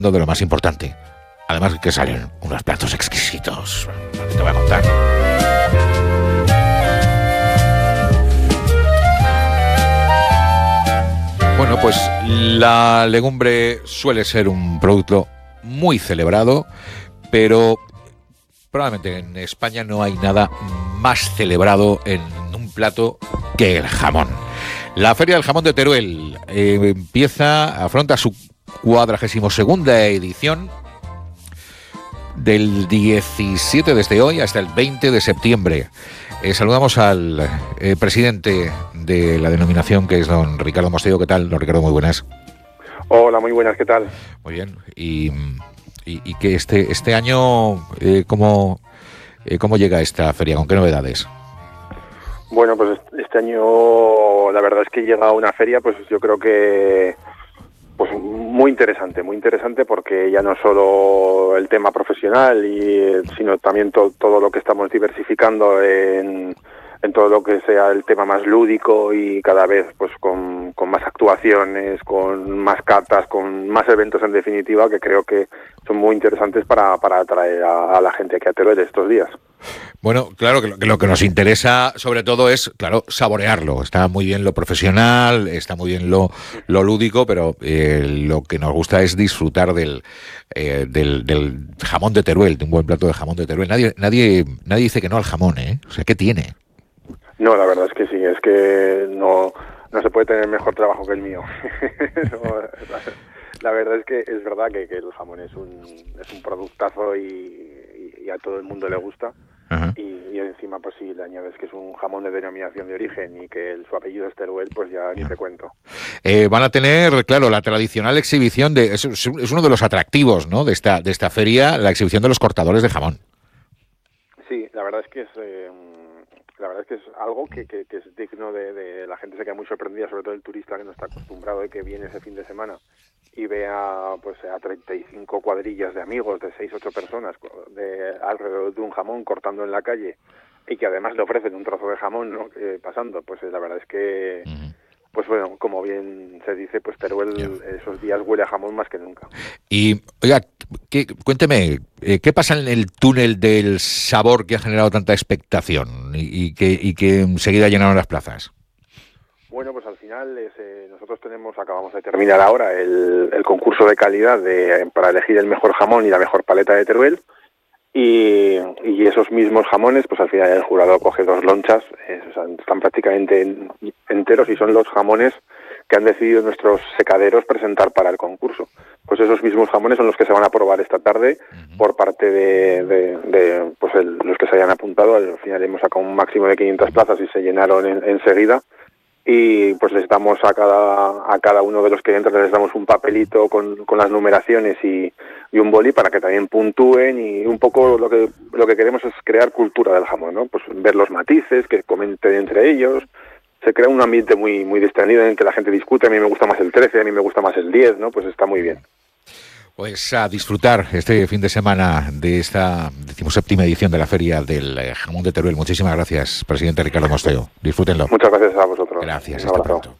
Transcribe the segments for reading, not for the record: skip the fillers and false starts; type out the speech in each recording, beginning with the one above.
de lo más importante. Además que salen unos platos exquisitos. Te voy a contar. Bueno, pues la legumbre suele ser un producto muy celebrado, pero probablemente en España no hay nada más celebrado en un plato que el jamón. La Feria del Jamón de Teruel afronta su 42ª edición del 17 desde hoy hasta el 20 de septiembre. Saludamos al presidente de la denominación, que es don Ricardo Mosteiro. ¿Qué tal, don Ricardo? Muy buenas. Hola, muy buenas, ¿qué tal? Muy bien. Y que este año, ¿cómo llega esta feria? ¿Con qué novedades? Bueno, pues este año la verdad es que llega una feria, pues yo creo que pues muy interesante porque ya no solo el tema profesional sino también todo lo que estamos diversificando en todo lo que sea el tema más lúdico y cada vez pues con más actuaciones, con más catas, con más eventos en definitiva, que creo que son muy interesantes para atraer a la gente aquí a Teruel estos días. Bueno, claro que lo que nos interesa sobre todo es, claro, saborearlo. Está muy bien lo profesional, está muy bien lo lúdico, pero lo que nos gusta es disfrutar del jamón de Teruel, de un buen plato de jamón de Teruel. Nadie dice que no al jamón, ¿eh? O sea, ¿qué tiene? No, la verdad es que sí, es que no se puede tener mejor trabajo que el mío. La verdad es que es verdad que el jamón es un productazo y a todo el mundo le gusta. Ajá. Y encima pues si le añades que es un jamón de denominación de origen y que su apellido es Teruel, pues ya ni te cuento. Van a tener, claro, la tradicional exhibición es uno de los atractivos, ¿no?, de esta feria, la exhibición de los cortadores de jamón. Sí, la verdad es que es algo que es digno de la gente. Se queda muy sorprendida, sobre todo el turista que no está acostumbrado y que viene ese fin de semana y ve a 35 cuadrillas de amigos de 6-8 personas alrededor de un jamón cortando en la calle, y que además le ofrecen un trozo de jamón, ¿no?, pasando. Pues la verdad es que pues bueno, como bien se dice, pues Teruel esos días huele a jamón más que nunca. Y oiga, cuénteme, ¿qué pasa en el túnel del sabor que ha generado tanta expectación y que enseguida llenaron las plazas? Bueno, pues al final nosotros acabamos de terminar ahora el concurso de calidad para elegir el mejor jamón y la mejor paleta de Teruel, y esos mismos jamones, pues al final el jurado coge 2 lonchas, están prácticamente enteros, y son los jamones que han decidido nuestros secaderos presentar para el concurso. Pues esos mismos jamones son los que se van a probar esta tarde por parte de los que se hayan apuntado. Al final hemos sacado un máximo de 500 plazas y se llenaron enseguida. Y pues les damos a cada uno de los que entran, les damos un papelito con las numeraciones y un boli para que también puntúen, y un poco lo que queremos es crear cultura del jamón, ¿no? Pues ver los matices, que comenten entre ellos. Se crea un ambiente muy muy distendido en el que la gente discute. A mí me gusta más el 13, a mí me gusta más el 10, ¿no? Pues está muy bien. Pues a disfrutar este fin de semana de esta 17ª edición de la Feria del Jamón de Teruel. Muchísimas gracias, presidente Ricardo Mosteiro. Disfrútenlo. Muchas gracias a vosotros. Gracias, hasta pronto.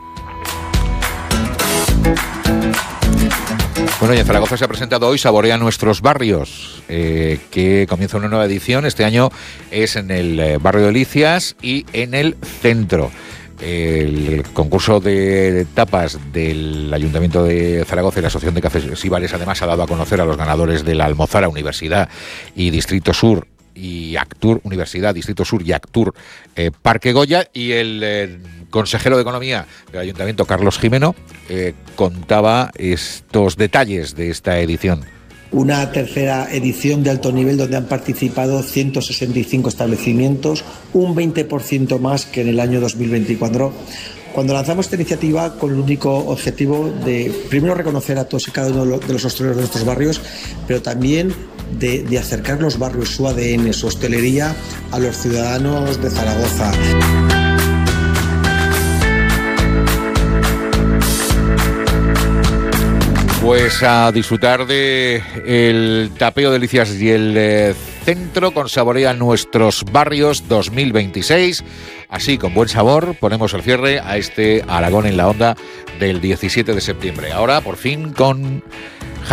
Bueno, y en Zaragoza se ha presentado hoy Saborea Nuestros Barrios, que comienza una nueva edición. Este año es en el barrio de Licias y en el centro. El concurso de tapas del Ayuntamiento de Zaragoza y la Asociación de Cafés y Bares además ha dado a conocer a los ganadores de la Almozara, Universidad y Distrito Sur y Actur, Universidad, Distrito Sur y Actur, Parque Goya, y el consejero de Economía del Ayuntamiento, Carlos Jimeno, contaba estos detalles de esta edición. Una tercera edición de alto nivel donde han participado 165 establecimientos, un 20% más que en el año 2024. Cuando lanzamos esta iniciativa con el único objetivo de, primero, reconocer a todos y cada uno de los hosteleros de nuestros barrios, pero también de acercar los barrios, su ADN, su hostelería, a los ciudadanos de Zaragoza. Pues a disfrutar de el tapeo de Licias y el centro con Saborea Nuestros Barrios 2026. Así, con buen sabor, ponemos el cierre a este Aragón en la Onda del 17 de septiembre. Ahora, por fin, con